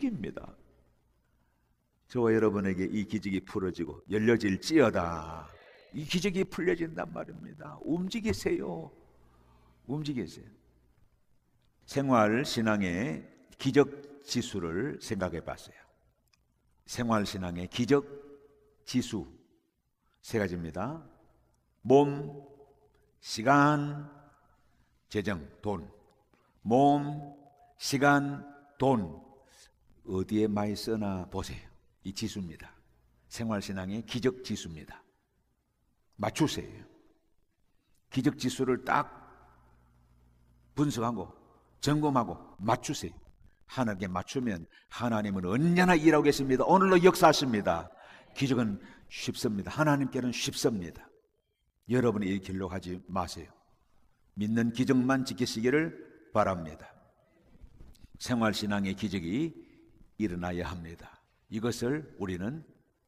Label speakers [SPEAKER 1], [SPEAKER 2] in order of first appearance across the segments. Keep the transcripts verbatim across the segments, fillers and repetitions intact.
[SPEAKER 1] 기적입니다. 저와 여러분에게 이 기적이 풀어지고 열려질지어다. 이 기적이 풀려진단 말입니다. 움직이세요. 움직이세요. 생활 신앙의 기적 지수를 생각해 봤어요. 생활 신앙의 기적 지수 세 가지입니다. 몸, 시간, 재정, 돈. 몸, 시간, 돈. 어디에 많이 쓰나 보세요. 이 지수입니다. 생활 신앙의 기적 지수입니다. 맞추세요. 기적 지수를 딱 분석하고 점검하고 맞추세요. 하나님께 맞추면 하나님은 언제나 일하고 계십니다. 오늘도 역사하십니다. 기적은 쉽습니다. 하나님께는 쉽습니다. 여러분이 이 길로 가지 마세요. 믿는 기적만 지키시기를 바랍니다. 생활신앙의 기적이 일어나야 합니다. 이것을 우리는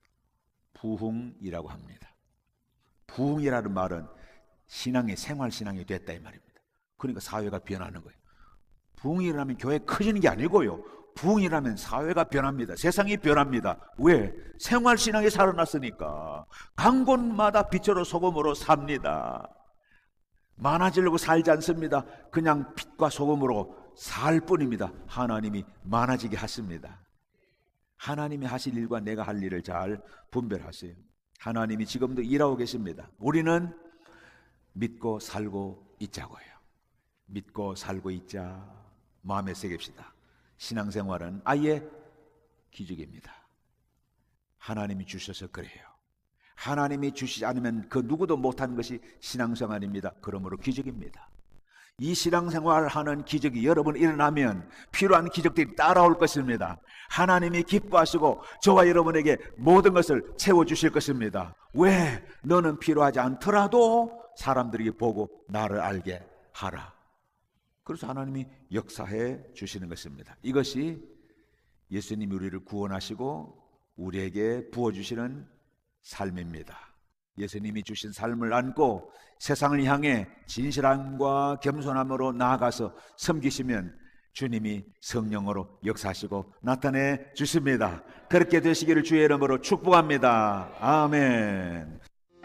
[SPEAKER 1] 부흥이라고 합니다. 부흥이라는 말은 신앙이 생활신앙이 됐다 이 말입니다. 그러니까 사회가 변하는 거예요. 부흥이 일어나면 교회 커지는 게 아니고요. 부흥이 일어나면 사회가 변합니다. 세상이 변합니다. 왜? 생활신앙이 살아났으니까. 간 곳마다 빛으로 소금으로 삽니다. 많아지려고 살지 않습니다. 그냥 빛과 소금으로 살 뿐입니다. 하나님이 많아지게 하십니다. 하나님이 하실 일과 내가 할 일을 잘 분별하세요. 하나님이 지금도 일하고 계십니다. 우리는 믿고 살고 있자고요. 믿고 살고 있자. 마음에 새깁시다. 신앙생활은 아예 기적입니다. 하나님이 주셔서 그래요. 하나님이 주시지 않으면 그 누구도 못하는 것이 신앙생활입니다. 그러므로 기적입니다. 이 신앙생활을 하는 기적이 여러분 일어나면 필요한 기적들이 따라올 것입니다. 하나님이 기뻐하시고 저와 여러분에게 모든 것을 채워주실 것입니다. 왜? 너는 필요하지 않더라도 사람들이 보고 나를 알게 하라. 그래서 하나님이 역사해 주시는 것입니다. 이것이 예수님이 우리를 구원하시고 우리에게 부어주시는 삶입니다. 예수님이 주신 삶을 안고 세상을 향해 진실함과 겸손함으로 나아가서 섬기시면 주님이 성령으로 역사하시고 나타내 주십니다. 그렇게 되시기를 주의 이름으로 축복합니다. 아멘.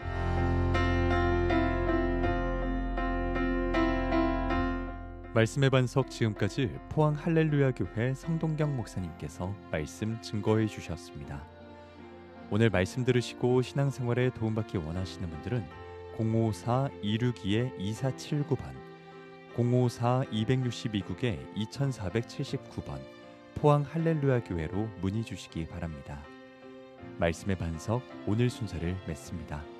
[SPEAKER 2] 말씀의 반석, 지금까지 포항 할렐루야 교회 성동경 목사님께서 말씀 증거해 주셨습니다. 오늘 말씀 들으시고 신앙생활에 도움받기 원하시는 분들은 공오사 이육이 이사칠구 번, 공오사 이육이 국에 이사칠구 번 포항 할렐루야 교회로 문의 주시기 바랍니다. 말씀의 반석, 오늘 순서를 맺습니다.